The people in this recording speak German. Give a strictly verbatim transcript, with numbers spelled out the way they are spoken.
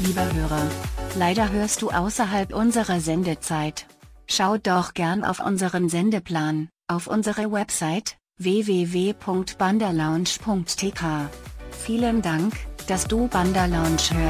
lieber Hörer. Leider hörst du außerhalb unserer Sendezeit. Schau doch gern auf unseren Sendeplan, auf unsere Website, w w w punkt bandalounge punkt t k. Vielen Dank, dass du Banderlounge hörst.